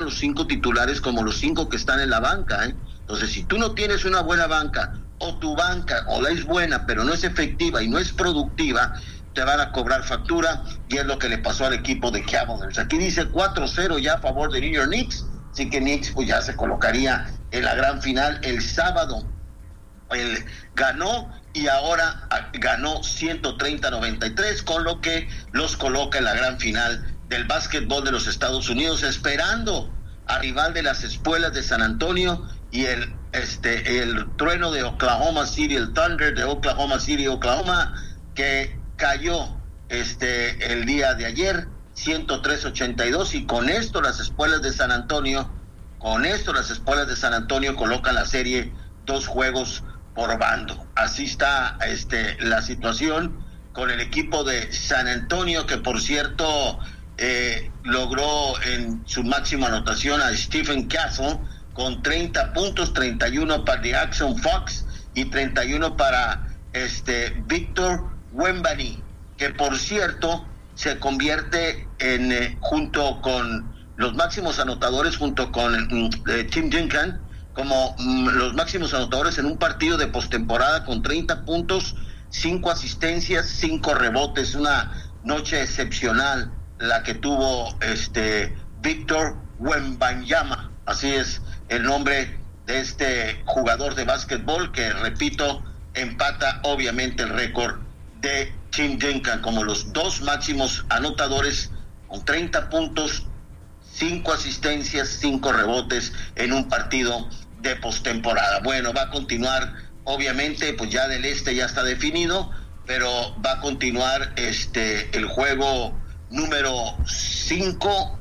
los 5 titulares como los 5 que están en la banca, ¿eh? Entonces, si tú no tienes una buena banca, o tu banca o la es buena, pero no es efectiva y no es productiva, te van a cobrar factura, y es lo que le pasó al equipo de Cavaliers. Aquí dice 4-0 ya a favor de New York Knicks, así que Knicks pues ya se colocaría en la gran final el sábado. Él ganó y ahora ganó 130-93, con lo que los coloca en la gran final del básquetbol de los Estados Unidos, esperando al rival de las espuelas de San Antonio y el trueno de Oklahoma City, el Thunder de Oklahoma City, Oklahoma, que cayó el día de ayer 103-82, y con esto las espuelas de San Antonio colocan la serie 2 juegos por bando. Así está la situación con el equipo de San Antonio, que por cierto logró en su máxima anotación a Stephen Castle con 30 puntos, 31 para Jackson Fox y 31 para Victor Wembanyama, que por cierto se convierte en junto con los máximos anotadores, junto con Tim Duncan, como los máximos anotadores en un partido de postemporada, con 30 puntos, 5 asistencias, 5 rebotes. Una noche excepcional la que tuvo Victor Wembanyama, así es el nombre de este jugador de básquetbol, que, repito, empata obviamente el récord de Tim Duncan como los 2 máximos anotadores, con 30 puntos, 5 asistencias, 5 rebotes en un partido de postemporada. Bueno, va a continuar, obviamente, pues ya del ya está definido, pero va a continuar el juego número 5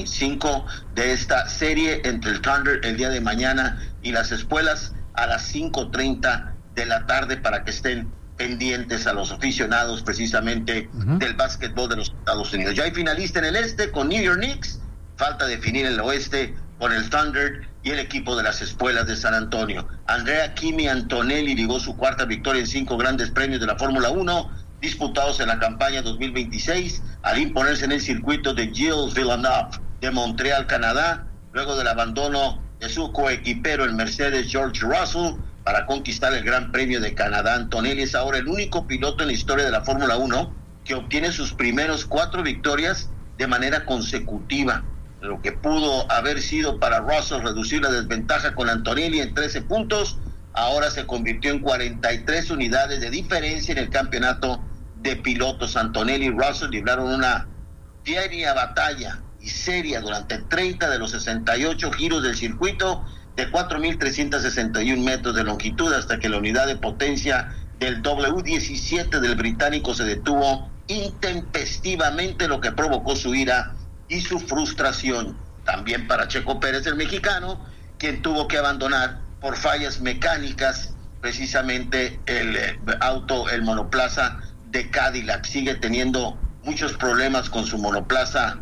de esta serie entre el Thunder el día de mañana y las espuelas a las 5:30 de la tarde, para que estén pendientes a los aficionados precisamente del básquetbol de los Estados Unidos. Ya hay finalista en el con New York Knicks, falta definir el oeste con el Thunder y el equipo de las espuelas de San Antonio. Andrea Kimi Antonelli ligó su 4ª victoria en 5 grandes premios de la Fórmula 1 disputados en la campaña 2026, al imponerse en el circuito de Gilles Villeneuve de Montreal, Canadá, luego del abandono de su coequipero, el Mercedes George Russell, para conquistar el Gran Premio de Canadá. Antonelli es ahora el único piloto en la historia de la Fórmula 1 que obtiene sus primeros 4 victorias de manera consecutiva. Lo que pudo haber sido para Russell reducir la desventaja con Antonelli en 13 puntos, ahora se convirtió en 43 unidades de diferencia en el campeonato de pilotos. Antonelli y Russell libraron una diaria batalla y seria durante 30 de los 68 giros del circuito de 4.361 metros de longitud, hasta que la unidad de potencia del W17 del británico se detuvo intempestivamente, lo que provocó su ira y su frustración. También para Checo Pérez, el mexicano, quien tuvo que abandonar por fallas mecánicas precisamente el monoplaza de Cadillac. Sigue teniendo muchos problemas con su monoplaza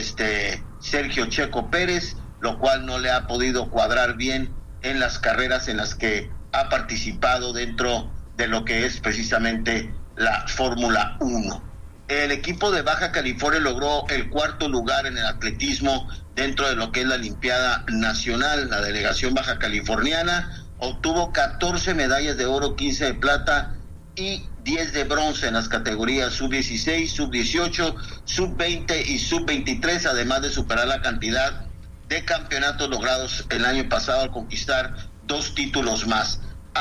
Sergio Checo Pérez, lo cual no le ha podido cuadrar bien en las carreras en las que ha participado dentro de lo que es precisamente la Fórmula 1. El equipo de Baja California logró el 4º lugar en el atletismo dentro de lo que es la Olimpiada Nacional. La delegación baja californiana obtuvo 14 medallas de oro, 15 de plata y 10 de bronce en las categorías sub-16, sub-18, sub-20 y sub-23, además de superar la cantidad de campeonatos logrados el año pasado al conquistar 2 títulos más.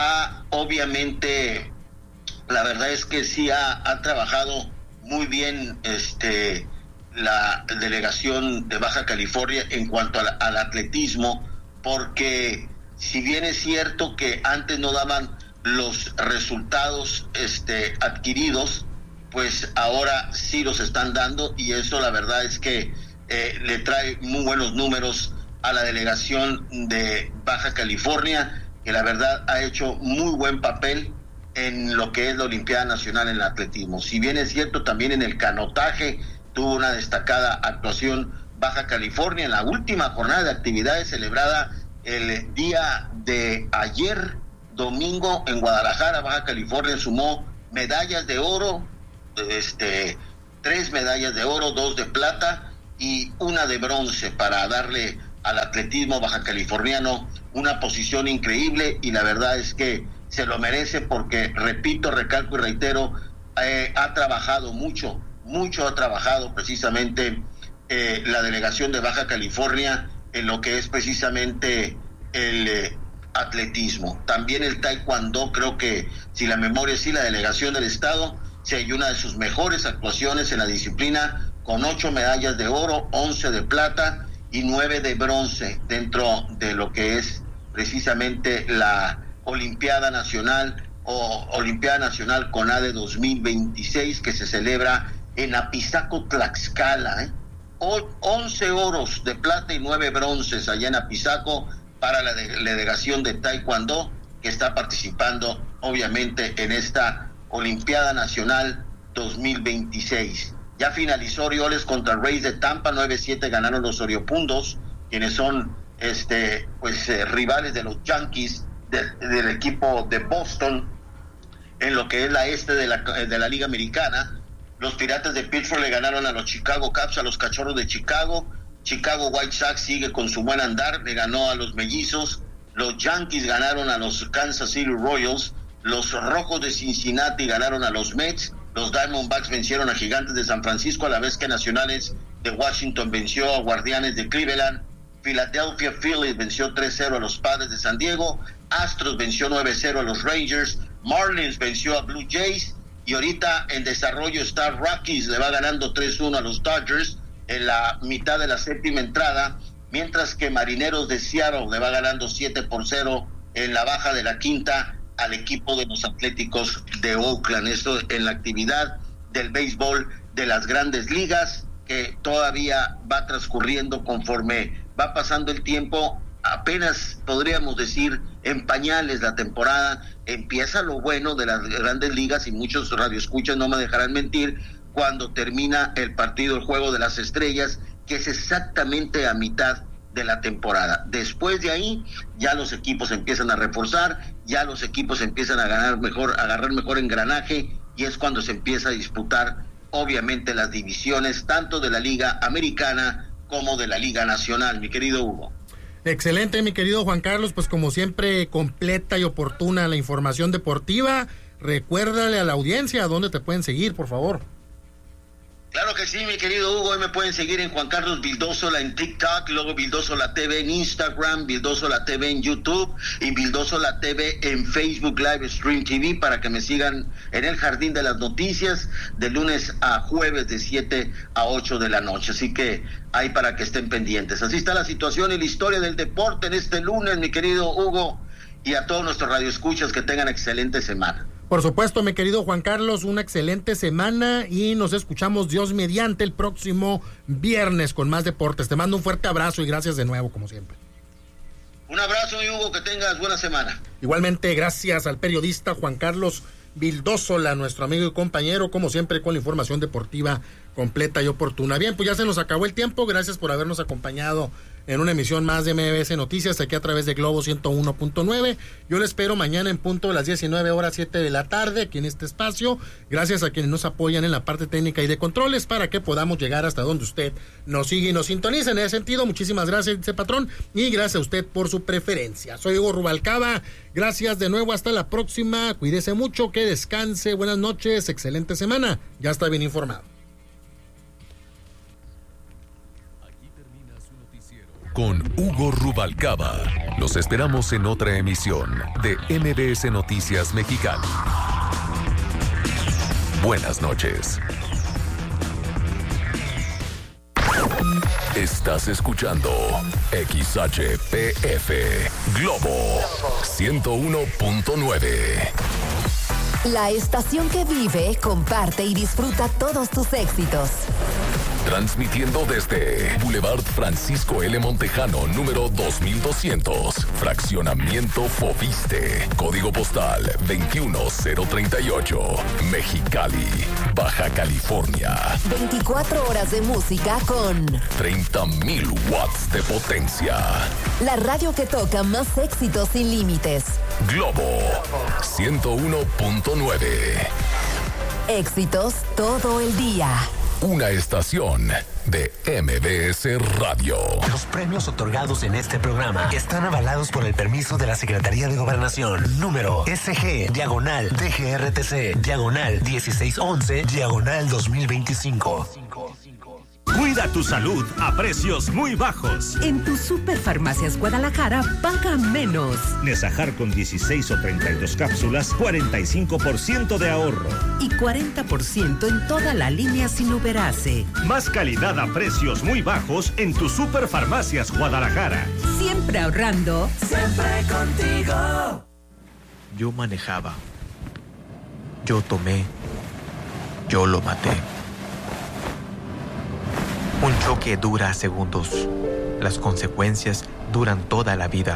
Obviamente, la verdad es que sí ha trabajado muy bien la delegación de Baja California en cuanto al atletismo, porque si bien es cierto que antes no daban los resultados adquiridos, pues ahora sí los están dando, y eso la verdad es que le trae muy buenos números a la delegación de Baja California, que la verdad ha hecho muy buen papel en lo que es la Olimpiada Nacional en el atletismo. Si bien es cierto, también en el canotaje tuvo una destacada actuación Baja California en la última jornada de actividades celebrada el día de ayer, domingo, en Guadalajara. Baja California sumó medallas de oro, 3 medallas de oro, 2 de plata y 1 de bronce, para darle al atletismo baja californiano una posición increíble, y la verdad es que se lo merece porque, repito, recalco y reitero, ha trabajado mucho ha trabajado precisamente la delegación de Baja California en lo que es precisamente el atletismo. También el taekwondo, creo que, si la memoria sí, la delegación del estado se hay una de sus mejores actuaciones en la disciplina, con 8 medallas de oro, 11 de plata y 9 de bronce dentro de lo que es precisamente la Olimpiada Nacional CONADE 2026, que se celebra en Apizaco, Tlaxcala. 11 oros de plata y 9 bronces allá en Apizaco para la delegación de taekwondo, que está participando obviamente en esta Olimpiada Nacional 2026. Ya finalizó Orioles contra Rays de Tampa, 9-7 ganaron los Oriopundos, quienes son rivales de los Yankees del equipo de Boston en lo que es la de la Liga Americana. Los Piratas de Pittsburgh le ganaron a los Chicago Cubs, a los Cachorros de Chicago. Chicago White Sox sigue con su buen andar, le ganó a los Mellizos. Los Yankees ganaron a los Kansas City Royals. Los Rojos de Cincinnati ganaron a los Mets. Los Diamondbacks vencieron a Gigantes de San Francisco, a la vez que Nacionales de Washington venció a Guardianes de Cleveland. Philadelphia Phillies venció 3-0 a los Padres de San Diego. Astros venció 9-0 a los Rangers. Marlins venció a Blue Jays. Y ahorita en desarrollo está Rockies, le va ganando 3-1 a los Dodgers en la mitad de la séptima entrada, mientras que Marineros de Seattle le va ganando 7-0 en la baja de la quinta al equipo de los Atléticos de Oakland. Esto en la actividad del béisbol de las Grandes Ligas, que todavía va transcurriendo conforme va pasando el tiempo. Apenas podríamos decir en pañales la temporada. Empieza lo bueno de las Grandes Ligas, y muchos radioescuchas no me dejarán mentir, cuando termina el partido, el Juego de las Estrellas, que es exactamente a mitad de la temporada. Después de ahí ya los equipos empiezan a reforzar, ya los equipos empiezan a agarrar mejor engranaje, y es cuando se empieza a disputar obviamente las divisiones tanto de la Liga Americana como de la Liga Nacional, mi querido Hugo. Excelente, mi querido Juan Carlos, pues como siempre, completa y oportuna la información deportiva. Recuérdale a la audiencia dónde te pueden seguir, por favor. Claro que sí, mi querido Hugo, hoy me pueden seguir en Juan Carlos Vildósola en TikTok, luego Vildósola TV en Instagram, Vildósola TV en YouTube y Vildósola TV en Facebook Live Stream TV, para que me sigan en el Jardín de las Noticias de lunes a jueves de 7 a 8 de la noche. Así que ahí para que estén pendientes. Así está la situación y la historia del deporte en este lunes, mi querido Hugo, y a todos nuestros radioescuchas que tengan excelente semana. Por supuesto, mi querido Juan Carlos, una excelente semana y nos escuchamos, Dios mediante, el próximo viernes con más deportes. Te mando un fuerte abrazo y gracias de nuevo, como siempre. Un abrazo, y Hugo, que tengas buena semana. Igualmente, gracias al periodista Juan Carlos Vildósola, nuestro amigo y compañero, como siempre, con la información deportiva completa y oportuna. Bien, pues ya se nos acabó el tiempo. Gracias por habernos acompañado en una emisión más de MBS Noticias, aquí a través de Globo 101.9. Yo le espero mañana en punto de las 19:07 de la tarde, aquí en este espacio. Gracias a quienes nos apoyan en la parte técnica y de controles para que podamos llegar hasta donde usted nos sigue y nos sintoniza. En ese sentido, muchísimas gracias, vicepatrón, y gracias a usted por su preferencia. Soy Hugo Rubalcaba. Gracias de nuevo, hasta la próxima. Cuídese mucho, que descanse. Buenas noches, excelente semana. Ya está bien informado. Con Hugo Rubalcaba. Los esperamos en otra emisión de MBS Noticias Mexicano. Buenas noches. Estás escuchando XHPF Globo 101.9. La estación que vive, comparte y disfruta todos tus éxitos. Transmitiendo desde Boulevard Francisco L. Montejano, número 2200, Fraccionamiento Fobiste, Código Postal 21038, Mexicali, Baja California. 24 horas de música con 30,000 watts de potencia. La radio que toca más éxitos sin límites. Globo 101.9. Éxitos todo el día. una estación de MBS Radio. Los premios otorgados en este programa están avalados por el permiso de la Secretaría de Gobernación. Número SG/DGRTC/1611/2025. Cuida tu salud a precios muy bajos. En tu Superfarmacias Guadalajara paga menos. Nesajar con 16 o 32 cápsulas, 45% de ahorro. Y 40% en toda la línea sin Uberase. Más calidad a precios muy bajos en tu Superfarmacias Guadalajara. Siempre ahorrando. Siempre contigo. Yo manejaba. Yo tomé. Yo lo maté. Un choque dura segundos. Las consecuencias duran toda la vida.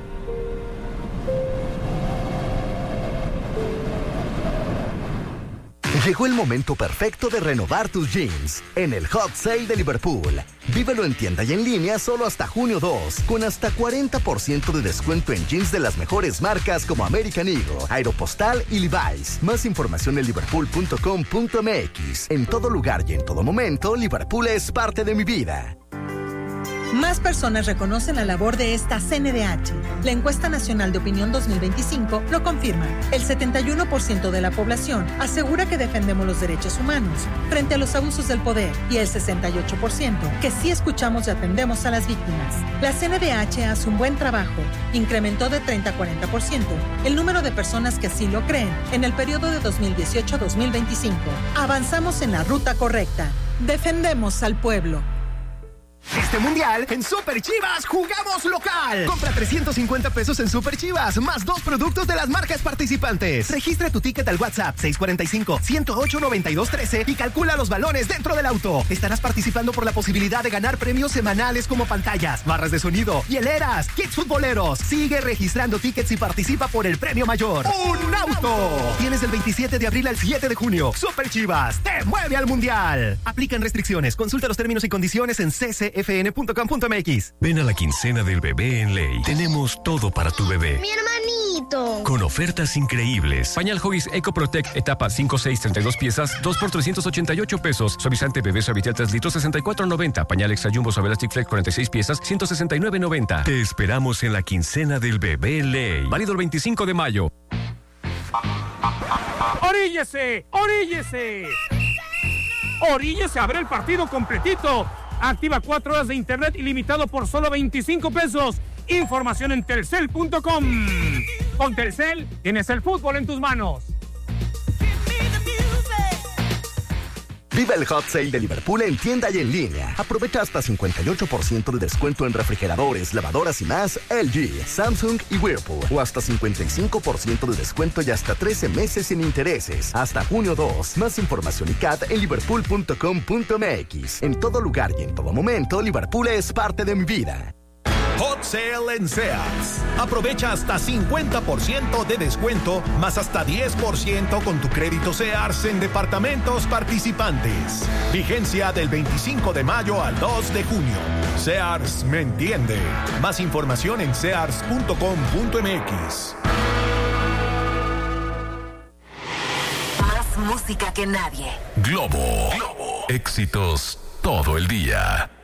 Llegó el momento perfecto de renovar tus jeans en el Hot Sale de Liverpool. Vívelo en tienda y en línea solo hasta junio 2, con hasta 40% de descuento en jeans de las mejores marcas como American Eagle, Aeropostale y Levi's. Más información en liverpool.com.mx. En todo lugar y en todo momento, Liverpool es parte de mi vida. Más personas reconocen la labor de esta CNDH. La encuesta nacional de opinión 2025 lo confirma. El 71% de la población asegura que defendemos los derechos humanos frente a los abusos del poder y el 68% que sí escuchamos y atendemos a las víctimas. La CNDH hace un buen trabajo. Incrementó de 30 a 40% el número de personas que así lo creen en el periodo de 2018 a 2025. Avanzamos en la ruta correcta. Defendemos al pueblo. Este mundial, en Super Chivas, jugamos local. Compra 350 pesos en Super Chivas, más 2 productos de las marcas participantes. Registra tu ticket al WhatsApp 645-108-9213 y calcula los balones dentro del auto. Estarás participando por la posibilidad de ganar premios semanales como pantallas, barras de sonido, hieleras, kits futboleros. Sigue registrando tickets y participa por el premio mayor. ¡Un auto! Tienes del 27 de abril al 7 de junio. Super Chivas, te mueve al mundial. Aplican restricciones. Consulta los términos y condiciones en ccfn.com.mx. Ven a la quincena del bebé en Ley. Tenemos todo para tu bebé. ¡Mi hermanito! Con ofertas increíbles. Pañal Huggies Eco Protect, etapa 5, 6, 32 piezas, 2 por 388 pesos. Suavizante bebé Suavitel 3 litros, 64.90. Pañal Extra Jumbo Suavelastic Flex 46 piezas, 169.90. Te esperamos en la quincena del bebé en Ley. Válido el 25 de mayo. ¡Oríllese! ¡Oríllese! ¡Oríllese a ver el partido completito! Activa 4 horas de internet ilimitado por solo 25 pesos. Información en telcel.com. Con Telcel tienes el fútbol en tus manos. Viva el Hot Sale de Liverpool en tienda y en línea. Aprovecha hasta 58% de descuento en refrigeradores, lavadoras y más LG, Samsung y Whirlpool. O hasta 55% de descuento y hasta 13 meses sin intereses. Hasta junio 2. Más información y CAT en liverpool.com.mx. En todo lugar y en todo momento, Liverpool es parte de mi vida. Hot Sale en Sears. Aprovecha hasta 50% de descuento, más hasta 10% con tu crédito Sears en departamentos participantes. Vigencia del 25 de mayo al 2 de junio. Sears me entiende. Más información en sears.com.mx. Más música que nadie. Globo. Éxitos todo el día.